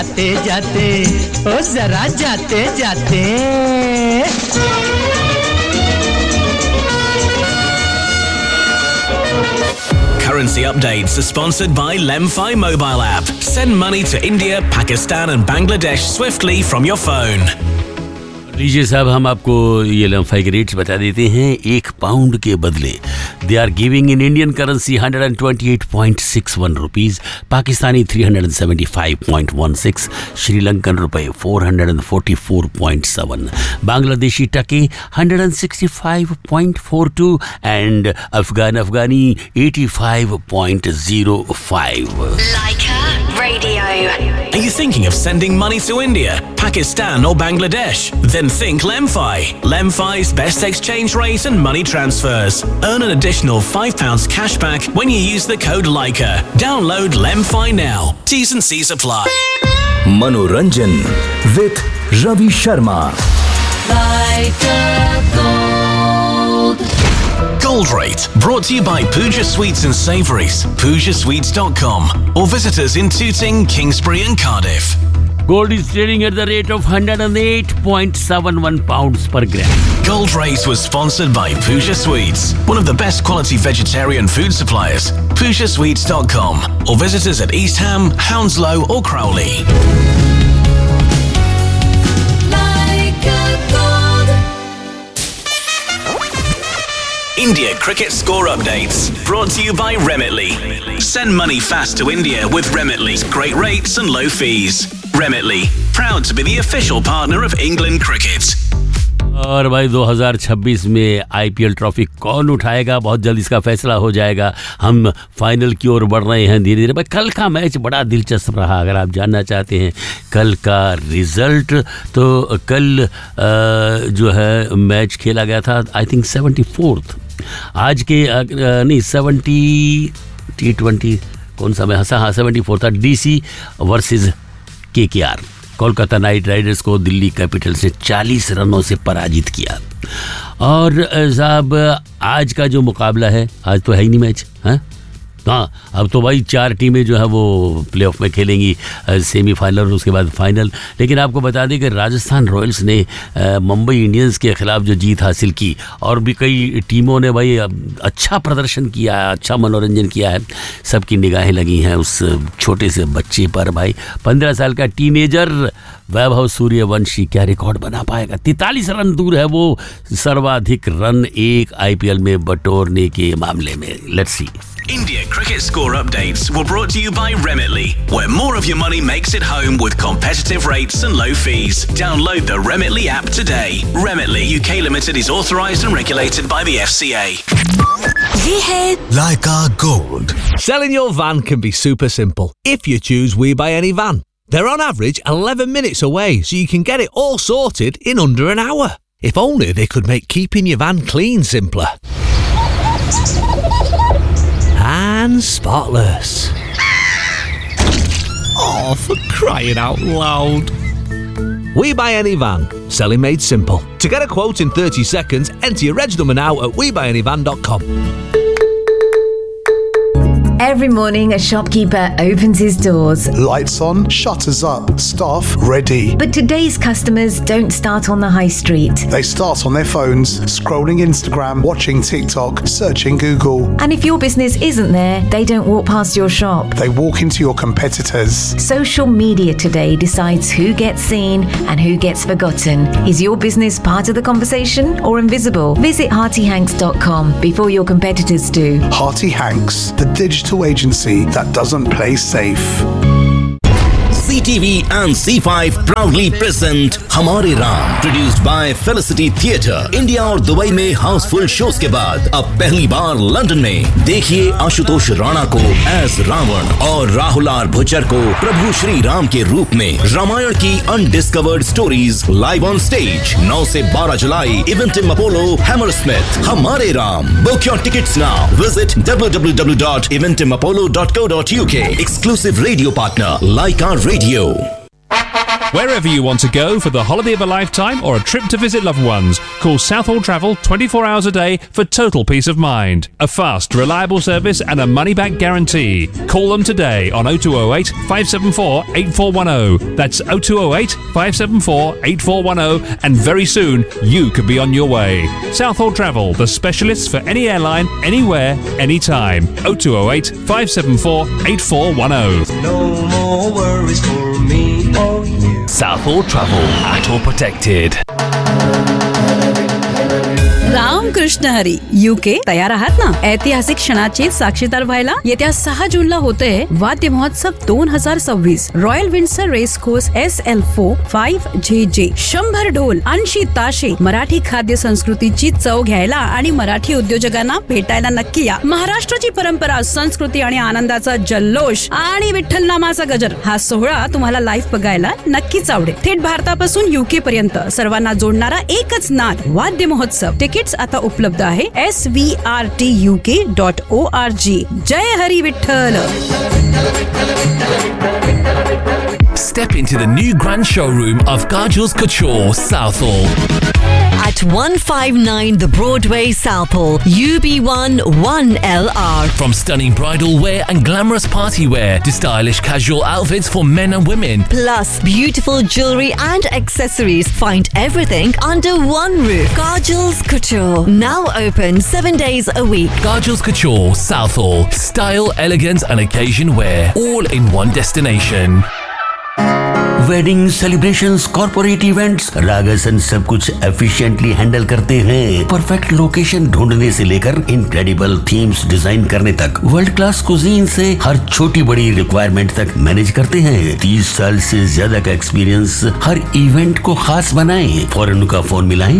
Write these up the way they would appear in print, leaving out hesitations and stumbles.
जाते जाते ओ जरा जाते जाते Currency updates are sponsored by Lemfi mobile app. Send money to India, Pakistan and Bangladesh swiftly from your phone. लीजिए साहब, हम आपको ये लेम्फाई के रेट्स बता देते हैं. 1 पाउंड के बदले they are giving in Indian currency 128.61 rupees, Pakistani 375.16, Sri Lankan रुपए 444.7, बांग्लादेशी टके 165.42 and Afghani 85.05. Leica Radio. Are you thinking of sending money to India, Pakistan or Bangladesh? Then think Lemfi. Lemfi's best exchange rate and money transfers. Earn an additional £5 cashback when you use the code Leica. Download Lemfi now. T's and C's apply. Manoranjan with Ravi Sharma. Leica Gold. Gold Rate, brought to you by Pooja Sweets and Savouries, PoojaSweets.com, or visit us in Tooting, Kingsbury and Cardiff. Gold is trading at the rate of 108.71 pounds per gram. Gold Rate was sponsored by Pooja Sweets, one of the best quality vegetarian food suppliers. PoojaSweets.com, or visit us at East Ham, Hounslow or Crowley. India cricket score updates, brought to you by Remitly. Send money fast to India with Remitly's great rates and low fees. Remitly, proud to be the official partner of England Cricket. और भाई 2026 में IPL trophy कौन उठाएगा, बहुत जल्द इसका फैसला हो जाएगा. हम फाइनल की ओर बढ़ रहे हैं धीरे धीरे. भाई कल का मैच बड़ा दिलचस्प रहा. अगर आप जानना चाहते हैं कल का रिजल्ट, तो कल जो है मैच खेला गया था आई थिंक 74th. आज के नहीं 70 T20 कौन सा मैच, हाँ 74 था. DC versus KKR. Kolkata night Riders को दिल्ली कैपिटल्स ने 40 रनों से पराजित किया. और साहब आज का जो मुकाबला है, आज तो है ही नहीं मैच. हाँ, अब तो भाई 4 टीमें जो है वो प्लेऑफ में खेलेंगी, सेमीफाइनल और उसके बाद फाइनल. लेकिन आपको बता दें कि राजस्थान रॉयल्स ने मुंबई इंडियंस के खिलाफ जो जीत हासिल की, और भी कई टीमों ने भाई अच्छा प्रदर्शन किया है, अच्छा मनोरंजन किया है. सबकी निगाहें लगी हैं उस छोटे से बच्चे पर. भाई 15 साल का टीनेजर वैभव सूर्यवंशी क्या रिकॉर्ड बना पाएगा. 43 रन दूर है वो सर्वाधिक रन एक आईपीएल में बटोरने के मामले में. Let's see. India cricket score updates were brought to you by Remitly, where more of your money makes it home with competitive rates and low fees. Download the Remitly app today. Remitly UK Limited is authorised and regulated by the FCA. ये है Leica Gold. Selling your van can be super simple if you choose We Buy Any Van. They're on average 11 minutes away, so you can get it all sorted in under an hour. If only they could make keeping your van clean simpler. And spotless. Oh, for crying out loud. We Buy Any Van. Selling made simple. To get a quote in 30 seconds, enter your reg number now at webuyanyvan.com. Every morning, a shopkeeper opens his doors. Lights on, shutters up, staff ready. But today's customers don't start on the high street. They start on their phones, scrolling Instagram, watching TikTok, searching Google. And if your business isn't there, they don't walk past your shop. They walk into your competitors. Social media today decides who gets seen and who gets forgotten. Is your business part of the conversation or invisible? Visit HeartyHanks.com before your competitors do. Hearty Hanks, the digital agency that doesn't play safe. CTV and C5 proudly present हमारे Ram, produced by Felicity Theatre. India और Dubai में Housefull shows के बाद अब पहली बार London में देखिए आशुतोष राणा को एज रावण और राहुल आर भुच्चर को प्रभु श्री राम के रूप में. रामायण की undiscovered stories live on stage 9 से 12 जुलाई इवेंटिम अपोलो हैमरस्मिथ. हमारे Ram. Book your tickets now. Visit www.eventimapollo.co.uk. Exclusive radio partner Leica Radio. Wherever you want to go for the holiday of a lifetime or a trip to visit loved ones, call Southall Travel 24 hours a day for total peace of mind. A fast, reliable service and a money-back guarantee. Call them today on 0208 574 8410. That's 0208 574 8410, and very soon you could be on your way. Southall Travel, the specialists for any airline, anywhere, anytime. 0208 574 8410. No more worries for me or you. Southall Travel, ATO protected. Ramakrishna Hari UK तयार आहात ना? ऐतिहासिक क्षणाचे साक्षीदार व्हायला येत्या 6 जूनला होतंय वाद्य महोत्सव 2026. Royal Windsor race course SL4 5JJ. 100 ढोल, 80 ताशे. मराठी खाद्य संस्कृतीची चव घ्यायला आणि मराठी उद्योजकांना भेटायला नक्की या. महाराष्ट्राची परंपरा, संस्कृती आणि आनंदाचा जल्लोष आणि विठ्ठल नामाचा गजर हा सोहळा तुम्हाला लाईव्ह बघायला नक्कीच आवडेल. थेट भारतापासून UK पर्यंत सर्वांना जोडणारा एकच नाद वाद्य महोत्सव. तिकीट्स आता उपलब्ध आहे SVRTUK.org. जय Hari Vitthal. Step into the new grand showroom of Kajal's Couture, Southall. At 159 The Broadway, Southall, UB1 1LR. From stunning bridal wear and glamorous party wear to stylish casual outfits for men and women. Plus beautiful jewelry and accessories. Find everything under one roof. Kajal's Couture. Now open 7 days a week. Kajal's Couture, Southall. Style, elegance and occasion wear. All in one destination. Wedding celebrations, corporate events, रागासन सब कुछ efficiently handle करते हैं. Perfect location ढूंढने से लेकर incredible themes design करने तक, world class cuisine से हर छोटी बड़ी रिक्वायरमेंट तक मैनेज करते हैं. 30 साल से ज्यादा का एक्सपीरियंस हर इवेंट को खास बनाए. फौरन उनका फोन मिलाएं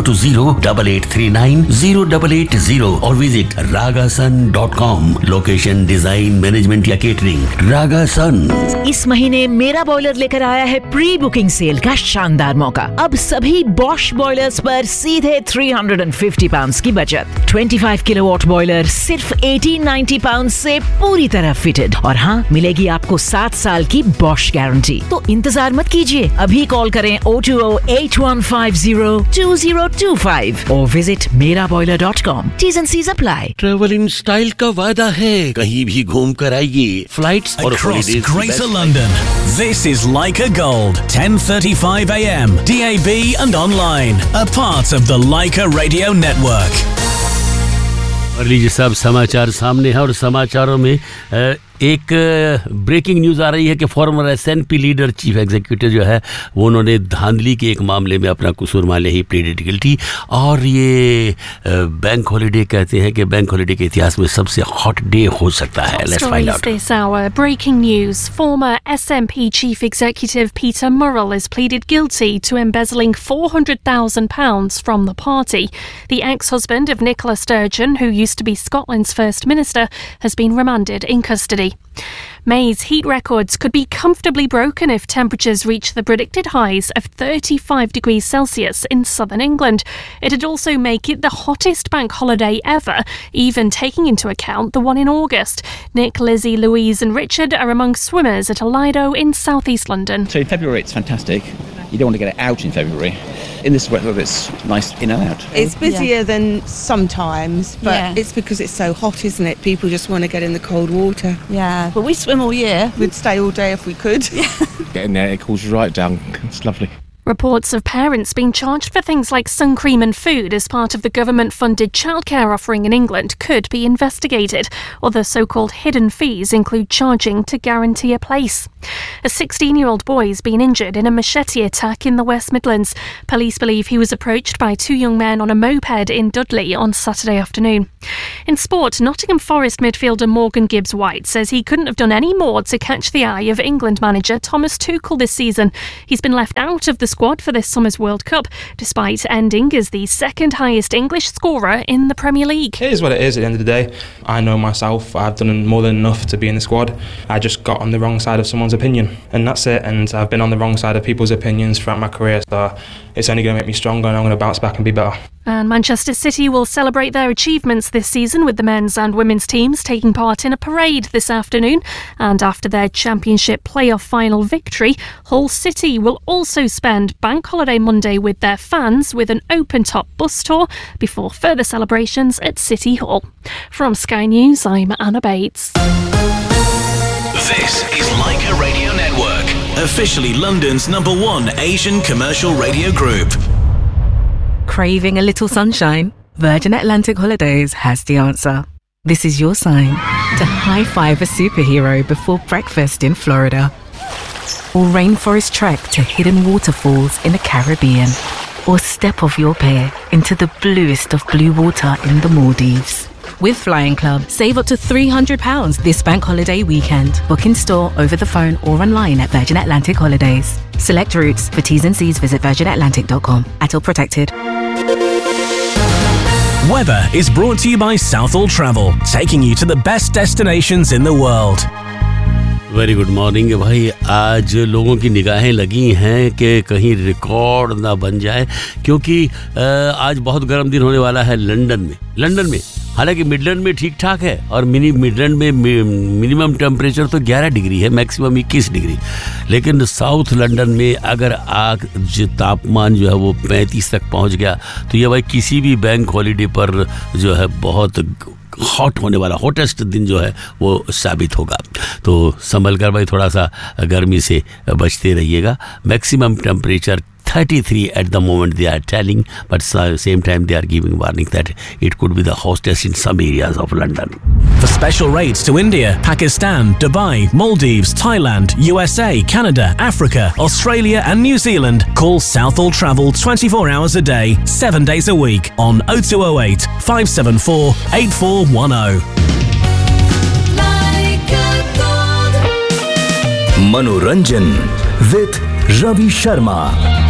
020-8839-0880 और visit ragasan.com. Location, design, management या केटरिंग, रागासन. इस महीने मेरा बॉयलर लेकर आया है प्री बुकिंग सेल का शानदार मौका. अब सभी बॉश बॉयलर्स पर सीधे £350 की बचत. 25 किलोवाट बॉयलर सिर्फ £1890 से पूरी तरह फिटेड. और हाँ, मिलेगी आपको 7 साल की बॉश गारंटी. तो इंतजार मत कीजिए, अभी कॉल करें 020-8150-2025 और visit meraboiler.com. T's and C's apply. Travel in style का वादा है. कहीं भी घूम कर आइए. फ्लाइट्स और across Greater London. This is Leica Gold, 10:35 a.m. DAB and online. A part of the Leica Radio Network. और लीजिए सब समाचार सामने है और समाचारों में एक ब्रेकिंग न्यूज़ आ रही है कि farmer SNP leader chief executive जो है वो उन्होंने धांधली के एक मामले में अपना कसूर मान लिया ही, प्लीडेड गिल्टी. और ये बैंक हॉलिडे कहते हैं कि बैंक हॉलिडे के इतिहास में सबसे हॉट डे हो सकता है. Let's find out. This hour, breaking news. Former SNP chief executive Peter Murrell is pleaded guilty to embezzling £400,000 from the party. The ex-husband of Nicola Sturgeon, who used to be Scotland's First Minister, has been remanded in custody. May's heat records could be comfortably broken if temperatures reach the predicted highs of 35 degrees Celsius in southern England. It'd also make it the hottest bank holiday ever, even taking into account the one in August. Nick, Lizzie, Louise and Richard are among swimmers at a Lido in southeast London. So in February it's fantastic. You don't want to get it out in February. In this weather it's nice in and out. It's busier than sometimes, but it's because it's so hot, isn't it? People just want to get in the cold water. Yeah, but we swim all year. We'd stay all day if we could. Getting there, it cools you right down. It's lovely. Reports of parents being charged for things like sun cream and food as part of the government-funded childcare offering in England could be investigated. Other so-called hidden fees include charging to guarantee a place. A 16-year-old boy has been injured in a machete attack in the West Midlands. Police believe he was approached by two young men on a moped in Dudley on Saturday afternoon. In sport, Nottingham Forest midfielder Morgan Gibbs-White says he couldn't have done any more to catch the eye of England manager Thomas Tuchel this season. He's been left out of the squad for this summer's World Cup, despite ending as the second highest English scorer in the Premier League. It is what it is at the end of the day. I know myself, I've done more than enough to be in the squad. I just got on the wrong side of someone's someone's opinion, and that's it. And I've been on the wrong side of people's opinions throughout my career, so it's only going to make me stronger, and I'm going to bounce back and be better. And Manchester City will celebrate their achievements this season with the men's and women's teams taking part in a parade this afternoon. And after their Championship playoff final victory, Hull City will also spend Bank Holiday Monday with their fans with an open-top bus tour before further celebrations at City Hall. From Sky News, I'm Anna Bates. This is Leica Radio Network, officially London's #1 Asian commercial radio group. Craving a little sunshine? Virgin Atlantic Holidays has the answer. This is your sign to high-five a superhero before breakfast in Florida. Or rainforest trek to hidden waterfalls in the Caribbean. Or step off your pair into the bluest of blue water in the Maldives. With Flying Club, save up to £300 this bank holiday weekend. Book in store, over the phone or online at Virgin Atlantic Holidays. Select routes. For T's and C's, visit virginatlantic.com. ATOL protected. Weather is brought to you by Southall Travel, taking you to the best destinations in the world. Very good morning भाई। आज लोगों की निगाहें लगी हैं कि कहीं record ना बन जाए, क्योंकि आज बहुत गर्म दिन होने वाला है लंदन में। हालांकि मिडलैंड में ठीक ठाक है, और मिडलैंड में मिनिमम टेम्परेचर तो 11 डिग्री है, मैक्सिमम 21 डिग्री। लेकिन साउथ लंदन में अगर आज तापमान जो है वो 35 तक पहुंच गया, तो ये भाई किसी भी बैंक हॉलीडे पर जो है बहुत हॉट होने वाला हॉटेस्ट दिन जो है वो साबित होगा। तो संभल कर भाई थोड़ा सा गर्मी से बचते रहिएगा। Maximum temperature 33 at the moment they are telling, but same time they are giving warning that it could be the hottest in some areas of London. For special rates to India, Pakistan, Dubai, Maldives, Thailand, USA, Canada, Africa, Australia and New Zealand, call Southall Travel 24 hours a day, 7 days a week on 0208 574 8410. Manoranjan with Ravi Sharma.